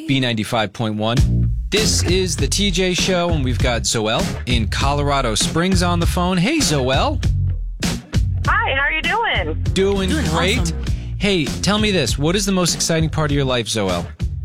B95.1. This is the TJ Show, and we've got Zoelle in Colorado Springs on the phone. Hey, Zoelle. Hi, how are you doing? Doing great. Awesome. Hey, tell me this. What is the most exciting part of your life, Zoelle?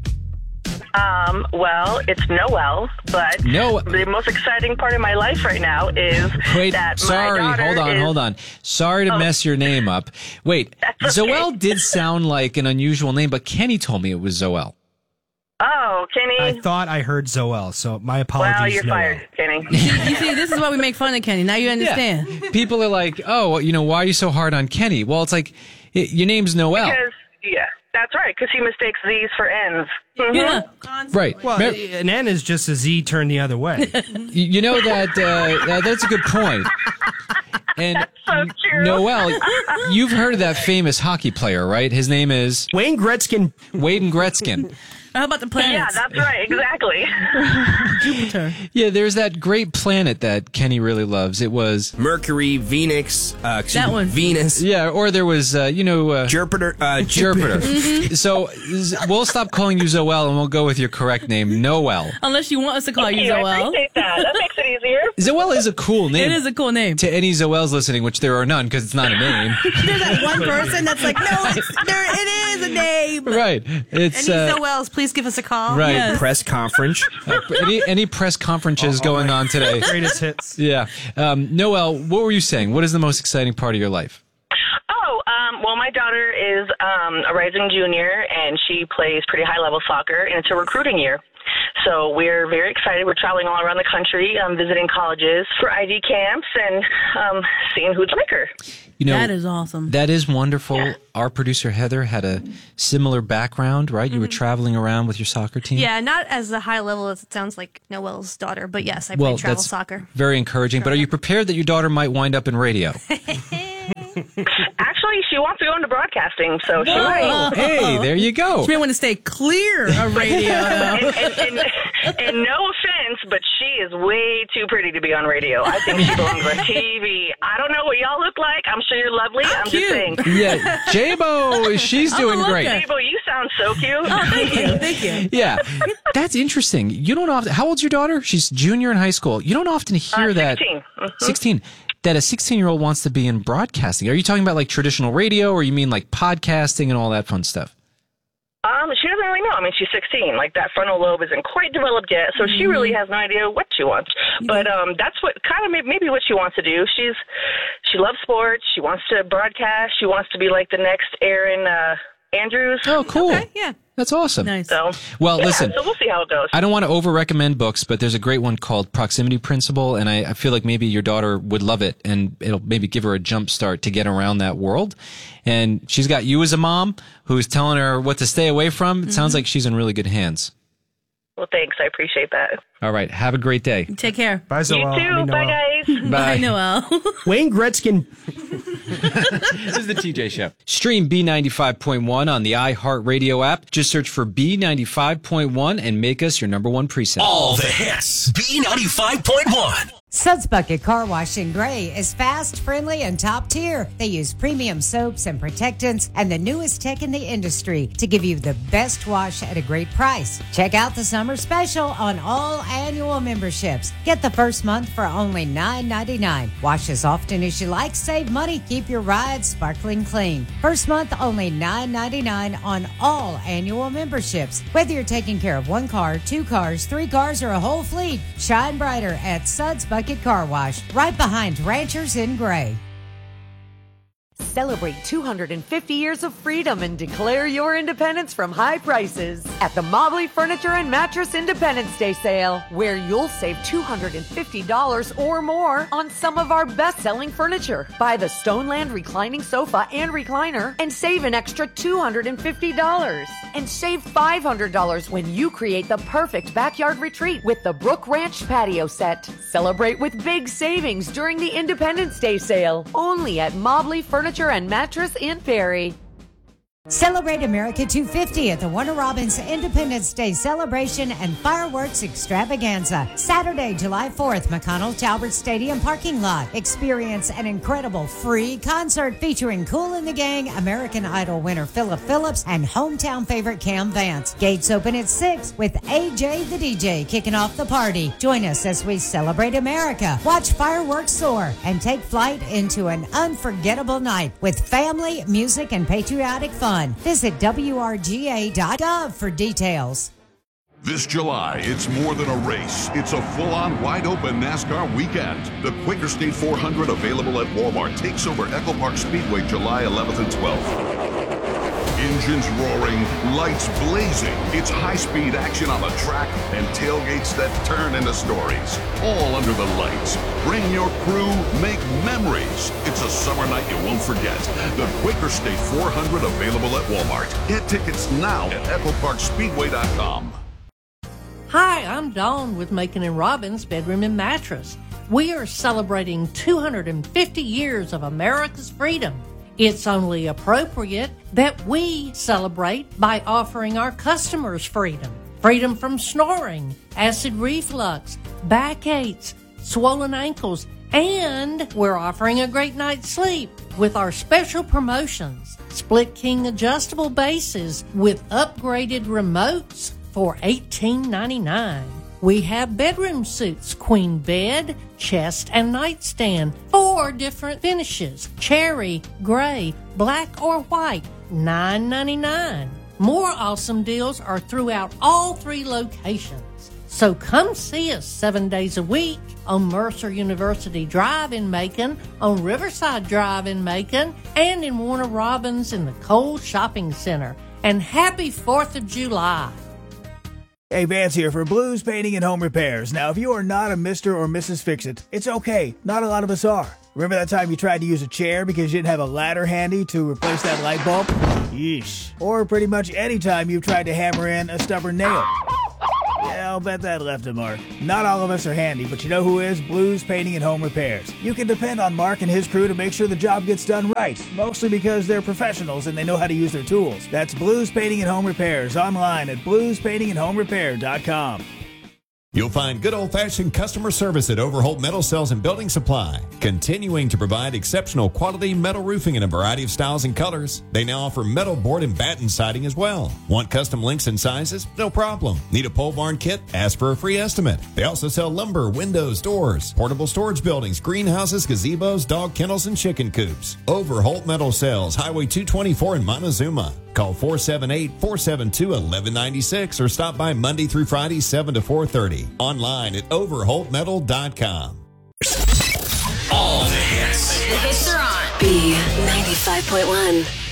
Well, it's Noel, but the most exciting part of my life right now is that sorry, my daughter hold on. Sorry to mess your name up. Wait, That's okay. Zoelle did sound like an unusual name, but Kenny told me it was Zoelle. Oh, Kenny. I thought I heard Zoelle, so my apologies. Well, you're Noel. fired, Kenny. You see, this is why we make fun of Kenny. Now you understand. Yeah. People are like, oh, why are you so hard on Kenny? Well, it's like, your name's Noel. Yeah, that's right, because he mistakes Z's for N's. Mhm. Yeah. Right. Well, an N is just a Z turned the other way. You know that's a good point. And That's so true. Noel, you've heard of that famous hockey player, right? His name is Wayne Gretzky. Wade Gretzky. How about the Yeah, planets? that's right, exactly. Jupiter. Yeah, there's that great planet that Kenny really loves. It was Mercury, Venus, That one. Venus, or there was Jupiter. Jupiter. So we'll stop calling you Zoelle and we'll go with your correct name, Noel. Unless you want us to call you I Zoelle. appreciate that. That makes it easier. Zoelle is a cool name. It is a cool name. To any Zoelles listening, which there are none because it's not a name. There's that one person that's like, no, it is a name. Right. It's Any Zoelles, please give us a call. right. Yes. Press conference. Any press conferences going on today? Greatest hits. Yeah. Noel, what were you saying? What is the most exciting part of your life? Oh, well, my daughter is a rising junior, and she plays pretty high-level soccer, and it's a recruiting year. So we're very excited. We're traveling all around the country, visiting colleges for ID camps and seeing who'd like her. That is awesome. That is wonderful. Yeah. Our producer, Heather, had a similar background, right? You were traveling around with your soccer team? Yeah, not as a high level as it sounds like Noel's daughter, but yes, I play travel soccer. Very encouraging. But are you prepared that your daughter might wind up in radio? Actually, she wants to go into broadcasting, so she might. Hey, there you go. She may want to stay clear of radio. and no offense, but she is way too pretty to be on radio. I think she belongs on TV. I don't know what y'all look like. I'm sure you're lovely. I'm cute. just saying. Yeah, J-Bo, she's doing great. Jabo, you sound so cute. Oh, thank you. Yeah, that's interesting. You don't often. How old's your daughter? She's junior in high school. You don't often hear that. 16. 16. That a 16-year-old wants to be in broadcasting. Are you talking about like traditional radio, or you mean like podcasting and all that fun stuff? She doesn't really know. I mean, she's 16. Like, that frontal lobe isn't quite developed yet, so she really has no idea what she wants. But that's what kind of maybe what she wants to do. She loves sports. She wants to broadcast. She wants to be like the next Aaron Andrews. Oh, cool. Okay, yeah. That's awesome. Nice. So, well, yeah, listen. So we'll see how it goes. I don't want to over-recommend books, but there's a great one called Proximity Principle, and I feel like maybe your daughter would love it, and it'll maybe give her a jump start to get around that world. And she's got you as a mom who's telling her what to stay away from. It sounds like she's in really good hands. Well, thanks. I appreciate that. All right. Have a great day. Take care. Bye, Zoelle. You too. Bye, guys. Bye, Noel. Wayne Gretzky. This is the TJ Show. Stream B95.1 on the iHeartRadio app. Just search for B95.1 and make us your number one preset. All the hits. B95.1. Suds Bucket Car Wash in Gray is fast, friendly, and top tier. They use premium soaps and protectants and the newest tech in the industry to give you the best wash at a great price. Check out the summer special on all annual memberships. Get the first month for only $9.99. Wash as often as you like, save money, keep your ride sparkling clean. First month only $9.99 on all annual memberships. Whether you're taking care of one car, two cars, three cars, or a whole fleet, shine brighter at Suds Bucket Car Wash, right behind Ranchers in Gray. Celebrate 250 years of freedom and declare your independence from high prices at the Mobley Furniture and Mattress Independence Day sale, where you'll save $250 or more on some of our best-selling furniture. Buy the Stoneland reclining sofa and recliner and save an extra $250. And save $500 when you create the perfect backyard retreat with the Brook Ranch patio set. Celebrate with big savings during the Independence Day sale, only at Mobley Furniture and Mattress in Perry. Celebrate America 250 at the Warner Robins Independence Day Celebration and Fireworks Extravaganza. Saturday, July 4th, McConnell Talbert Stadium parking lot. Experience an incredible free concert featuring Kool and the Gang, American Idol winner Philip Phillips, and hometown favorite Cam Vance. Gates open at 6 with AJ the DJ kicking off the party. Join us as we celebrate America, watch fireworks soar, and take flight into an unforgettable night with family, music, and patriotic fun. Visit WRGA.gov for details. This July, it's more than a race. It's a full-on, wide-open NASCAR weekend. The Quaker State 400, available at Walmart, takes over Echo Park Speedway July 11th and 12th. Engines roaring, lights blazing. It's high-speed action on the track and tailgates that turn into stories. All under the lights. Bring your crew, make memories. It's a summer night you won't forget. The Quaker State 400, available at Walmart. Get tickets now at EchoParkSpeedway.com. Hi, I'm Dawn with Macon & Robbins Bedroom and Mattress. We are celebrating 250 years of America's freedom. It's only appropriate that we celebrate by offering our customers freedom. Freedom from snoring, acid reflux, backaches, swollen ankles, and we're offering a great night's sleep with our special promotions. Split king adjustable bases with upgraded remotes for $18.99. We have bedroom suits, queen bed, chest, and nightstand, 4 different finishes, cherry, gray, black, or white, $9.99. More awesome deals are throughout all 3 locations. So come see us 7 days a week on Mercer University Drive in Macon, on Riverside Drive in Macon, and in Warner Robins in the Cole Shopping Center. And happy 4th of July. Hey, Vance here for Blues Painting and Home Repairs. Now, if you are not a Mr. or Mrs. Fix-It, it's okay. Not a lot of us are. Remember that time you tried to use a chair because you didn't have a ladder handy to replace that light bulb? Yeesh. Or pretty much any time you've tried to hammer in a stubborn nail. Yeah, I'll bet that left a mark. Not all of us are handy, but you know who is? Blues Painting and Home Repairs. You can depend on Mark and his crew to make sure the job gets done right, mostly because they're professionals and they know how to use their tools. That's Blues Painting and Home Repairs, online at bluespaintingandhomerepair.com. You'll find good old-fashioned customer service at Overholt Metal Sales and Building Supply, continuing to provide exceptional quality metal roofing in a variety of styles and colors. They now offer metal board and batten siding as well. Want custom links and sizes? No problem. Need a pole barn kit? Ask for a free estimate. They also sell lumber, windows, doors, portable storage buildings, greenhouses, gazebos, dog kennels, and chicken coops. Overholt Metal Sales, Highway 224 in Montezuma. Call 478-472-1196 or stop by Monday through Friday, 7 to 4:30. Online at overholtmetal.com. All the hits. The hits are on B95.1.